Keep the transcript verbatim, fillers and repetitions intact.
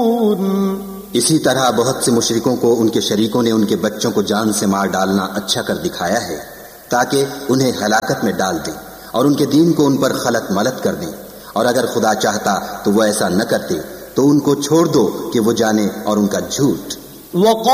इसी तरह बहुत से मुशरिकों को उनके शरीकों ने उनके बच्चों को जान से मार डालना अच्छा कर दिखाया है, ताकि उन्हें हलाकत में डाल दें और उनके दीन को उन पर खलत मलत कर दें। और अगर खुदा चाहता तो वो ऐसा न करते, तो उनको छोड़ दो कि वो जाने और उनका झूठ।